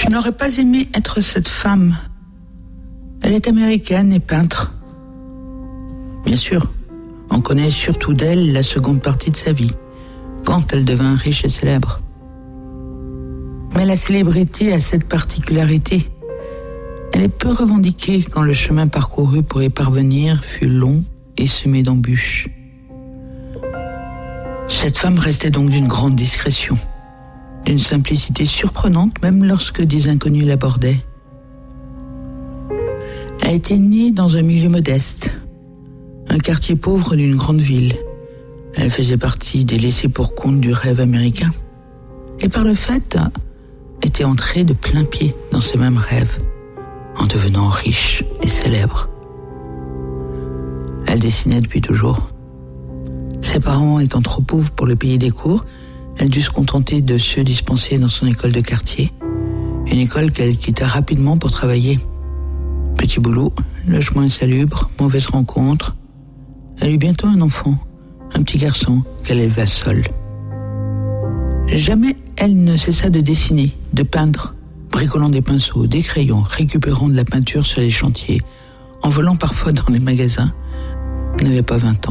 Je n'aurais pas aimé être cette femme. Elle est américaine et peintre. Bien sûr, on connaît surtout d'elle la seconde partie de sa vie, quand elle devint riche et célèbre. Mais la célébrité a cette particularité. Elle est peu revendiquée quand le chemin parcouru pour y parvenir fut long et semé d'embûches. Cette femme restait donc d'une grande discrétion, d'une simplicité surprenante même lorsque des inconnus l'abordaient. Elle était née dans un milieu modeste, un quartier pauvre d'une grande ville. Elle faisait partie des laissés pour compte du rêve américain. Et par le fait, était entrée de plein pied dans ce même rêve, en devenant riche et célèbre. Elle dessinait depuis toujours. Ses parents étant trop pauvres pour lui payer des cours, elle dut se contenter de ceux dispensés dans son école de quartier, une école qu'elle quitta rapidement pour travailler. Petit boulot, logement insalubre, mauvaise rencontre. Elle eut bientôt un enfant, un petit garçon qu'elle éleva seule. Jamais elle ne cessa de dessiner, de peindre, bricolant des pinceaux, des crayons, récupérant de la peinture sur les chantiers, en volant parfois dans les magasins. Elle n'avait pas 20 ans.